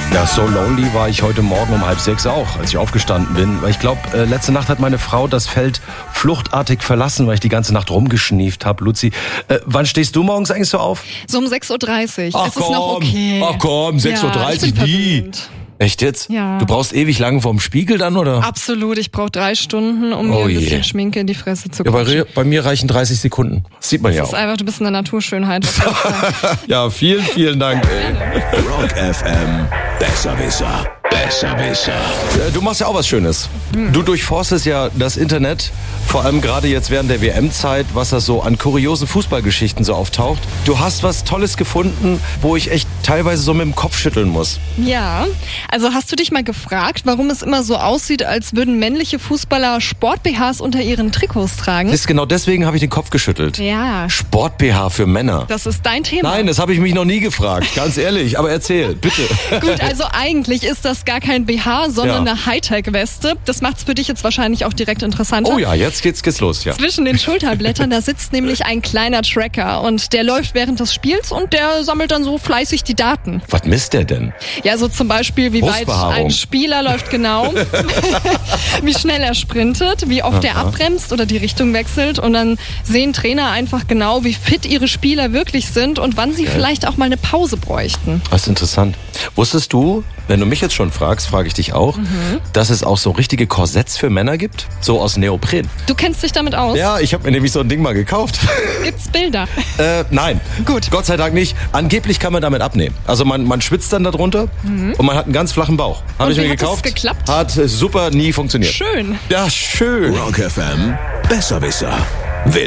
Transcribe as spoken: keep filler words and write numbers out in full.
Ja, so lonely war ich heute Morgen um halb sechs auch, als ich aufgestanden bin. Weil ich glaube, äh, letzte Nacht hat meine Frau das Feld fluchtartig verlassen, weil ich die ganze Nacht rumgeschnieft habe. Luzi, äh, wann stehst du morgens eigentlich so auf? So um sechs Uhr dreißig. Ach es komm, ist noch okay. ach komm, sechs Uhr dreißig, ja, nie. Echt jetzt? Ja. Du brauchst ewig lange vorm Spiegel dann, oder? Absolut, ich brauche drei Stunden, um Oh mir ein je. bisschen Schminke in die Fresse zu Ja, bei, klatschen. bei mir reichen dreißig Sekunden. Das sieht man ja Das ist auch. einfach, du bist eine Naturschönheit. Was soll ich sagen? Ja, vielen, vielen Dank. Ey. Rock F M, Besserwisser, Besserwisser. Äh, Du machst ja auch was Schönes. Hm. Du durchforstest ja das Internet, vor allem gerade jetzt während der W M-Zeit, was da so an kuriosen Fußballgeschichten so auftaucht. Du hast was Tolles gefunden, wo ich echt teilweise so mit dem Kopf schütteln muss. Ja, also hast du dich mal gefragt, warum es immer so aussieht, als würden männliche Fußballer Sport-B Hs unter ihren Trikots tragen? Siehst, genau deswegen habe ich den Kopf geschüttelt. Ja, Sport-B H für Männer. das ist dein Thema. Nein, das habe ich mich noch nie gefragt, ganz ehrlich. Aber erzähl, bitte. Gut, also eigentlich ist das gar kein B H, sondern Ja. eine Hightech-Weste. Das macht's für dich jetzt wahrscheinlich auch direkt interessanter. Oh ja, jetzt geht's, geht's los, ja. Zwischen den Schulterblättern, da sitzt nämlich ein kleiner Tracker und der läuft während des Spiels und der sammelt dann so fleißig die Daten. Was misst der denn? Ja, so zum Beispiel, wie weit Brustbehaarung. ein Spieler läuft genau, wie schnell er sprintet, wie oft er abbremst oder die Richtung wechselt und dann sehen Trainer einfach genau, wie fit ihre Spieler wirklich sind und wann sie vielleicht auch mal eine Pause bräuchten. Das ist interessant. Wusstest du, wenn du mich jetzt schon fragst, frage ich dich auch, Mhm. dass es auch so richtige Korsetts für Männer gibt? So aus Neopren. Du kennst dich damit aus? Ja, ich habe mir nämlich so ein Ding mal gekauft. Gibt's Bilder? äh, nein. Gut. Gott sei Dank nicht. Angeblich kann man damit abnehmen. Also man, man schwitzt dann darunter und man hat einen ganz flachen Bauch. Habe Und ich wie mir hat das gekauft. geklappt? Hat äh, super nie funktioniert. Schön. Ja, schön. Rock F M, Besserwisser.